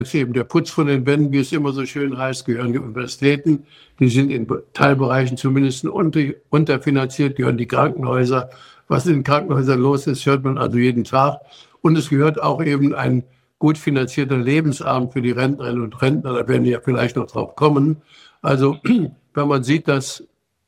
ist eben der Putz von den Wänden, wie es immer so schön heißt, gehören die Universitäten. Die sind in Teilbereichen zumindest unterfinanziert, gehören die Krankenhäuser. Was in den Krankenhäusern los ist, hört man also jeden Tag. Und es gehört auch eben ein gut finanzierter Lebensabend für die Rentnerinnen und Rentner. Da werden wir ja vielleicht noch drauf kommen. Also wenn man sieht, dass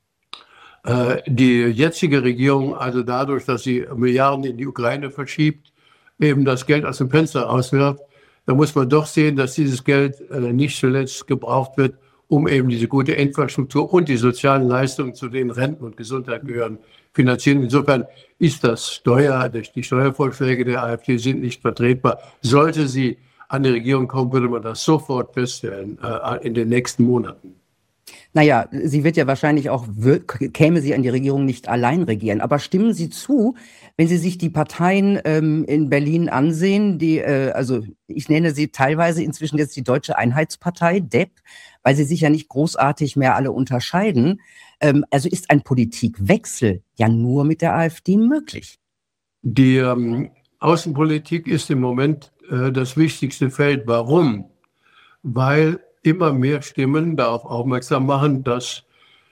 die jetzige Regierung, also dadurch, dass sie Milliarden in die Ukraine verschiebt, eben das Geld aus dem Fenster auswirft, da muss man doch sehen, dass dieses Geld nicht zuletzt gebraucht wird, um eben diese gute Infrastruktur und die sozialen Leistungen, zu denen Renten und Gesundheit gehören, finanzieren. Insofern ist die Steuervorschläge der AfD sind nicht vertretbar. Sollte sie an die Regierung kommen, würde man das sofort feststellen in den nächsten Monaten. Naja, sie wird ja wahrscheinlich auch, käme sie an die Regierung, nicht allein regieren. Aber stimmen Sie zu, wenn Sie sich die Parteien in Berlin ansehen, also ich nenne sie teilweise inzwischen jetzt die Deutsche Einheitspartei, DEP, weil sie sich ja nicht großartig mehr alle unterscheiden. Also ist ein Politikwechsel ja nur mit der AfD möglich. Die Außenpolitik ist im Moment das wichtigste Feld. Warum? Weil immer mehr Stimmen darauf aufmerksam machen, dass,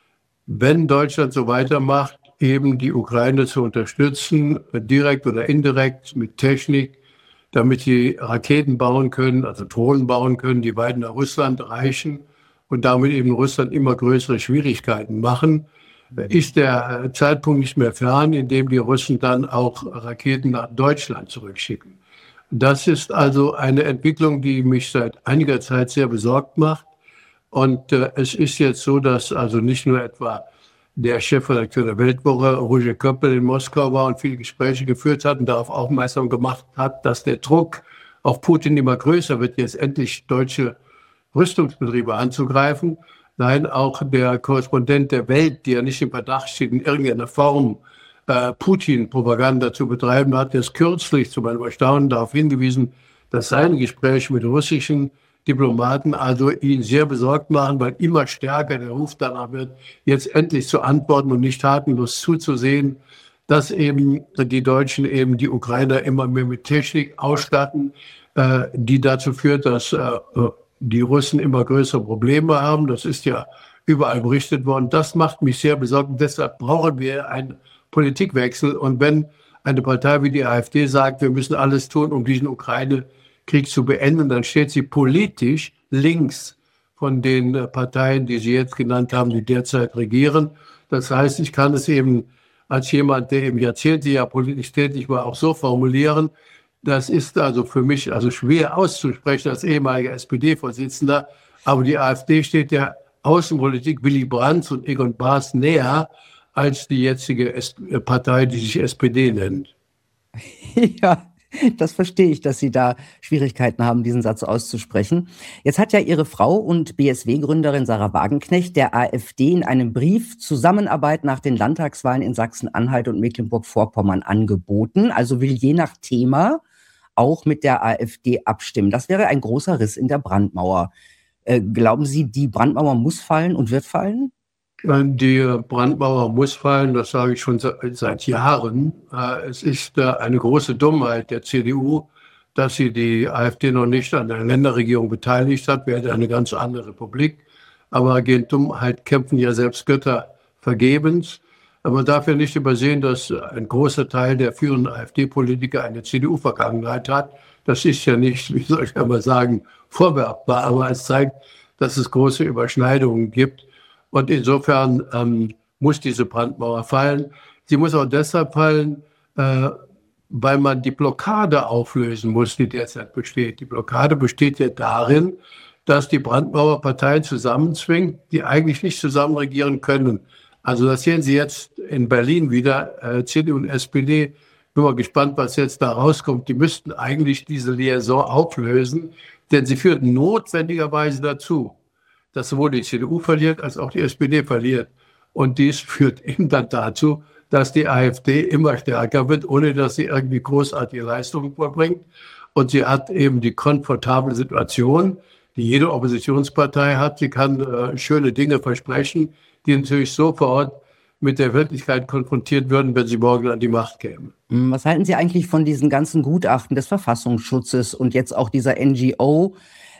wenn Deutschland so weitermacht, eben die Ukraine zu unterstützen, direkt oder indirekt mit Technik, damit sie Raketen bauen können, also Drohnen bauen können, die weit nach Russland reichen und damit eben Russland immer größere Schwierigkeiten machen, ist der Zeitpunkt nicht mehr fern, in dem die Russen dann auch Raketen nach Deutschland zurückschicken. Das ist also eine Entwicklung, die mich seit einiger Zeit sehr besorgt macht. Und es ist jetzt so, dass also nicht nur etwa der Chefredakteur der Weltwoche, Roger Köppel, in Moskau war und viele Gespräche geführt hat und darauf aufmerksam gemacht hat, dass der Druck auf Putin immer größer wird, jetzt endlich deutsche Rüstungsbetriebe anzugreifen. Nein, auch der Korrespondent der Welt, der nicht im Verdacht steht, in irgendeiner Form Putin-Propaganda zu betreiben, hat jetzt kürzlich zu meinem Erstaunen darauf hingewiesen, dass seine Gespräche mit russischen Diplomaten also ihn sehr besorgt machen, weil immer stärker der Ruf danach wird, jetzt endlich zu antworten und nicht tatenlos zuzusehen, dass eben die Deutschen eben die Ukrainer immer mehr mit Technik ausstatten, die dazu führt, dass die Russen immer größere Probleme haben. Das ist ja überall berichtet worden. Das macht mich sehr besorgt. Und deshalb brauchen wir einen Politikwechsel. Und wenn eine Partei wie die AfD sagt, wir müssen alles tun, um diesen Ukraine-Krieg zu beenden, dann steht sie politisch links von den Parteien, die Sie jetzt genannt haben, die derzeit regieren. Das heißt, ich kann es eben als jemand, der eben Jahrzehnte ja politisch tätig war, auch so formulieren. Das ist also für mich also schwer auszusprechen als ehemaliger SPD-Vorsitzender. Aber die AfD steht der Außenpolitik Willy Brandt und Egon Bahr näher als die jetzige Partei, die sich SPD nennt. Ja, das verstehe ich, dass Sie da Schwierigkeiten haben, diesen Satz auszusprechen. Jetzt hat ja Ihre Frau und BSW-Gründerin Sarah Wagenknecht der AfD in einem Brief Zusammenarbeit nach den Landtagswahlen in Sachsen-Anhalt und Mecklenburg-Vorpommern angeboten. Also will je nach Thema auch mit der AfD abstimmen. Das wäre ein großer Riss in der Brandmauer. Glauben Sie, die Brandmauer muss fallen und wird fallen? Die Brandmauer muss fallen, das sage ich schon seit Jahren. Es ist eine große Dummheit der CDU, dass sie die AfD noch nicht an der Länderregierung beteiligt hat. Wir hätten eine ganz andere Republik. Aber gegen Dummheit kämpfen ja selbst Götter vergebens. Aber man darf ja nicht übersehen, dass ein großer Teil der führenden AfD-Politiker eine CDU-Vergangenheit hat. Das ist ja nicht, wie soll ich einmal sagen, vorwerfbar, aber es zeigt, dass es große Überschneidungen gibt. Und insofern muss diese Brandmauer fallen. Sie muss auch deshalb fallen, weil man die Blockade auflösen muss, die derzeit besteht. Die Blockade besteht ja darin, dass die Brandmauer Parteien zusammenzwingt, die eigentlich nicht zusammen regieren können. Also das sehen Sie jetzt in Berlin wieder, CDU und SPD. Bin mal gespannt, was jetzt da rauskommt. Die müssten eigentlich diese Liaison auflösen, denn sie führt notwendigerweise dazu, dass sowohl die CDU verliert, als auch die SPD verliert. Und dies führt eben dann dazu, dass die AfD immer stärker wird, ohne dass sie irgendwie großartige Leistungen vollbringt. Und sie hat eben die komfortable Situation, die jede Oppositionspartei hat. Sie kann schöne Dinge versprechen, die natürlich sofort mit der Wirklichkeit konfrontiert würden, wenn sie morgen an die Macht kämen. Was halten Sie eigentlich von diesen ganzen Gutachten des Verfassungsschutzes und jetzt auch dieser NGO,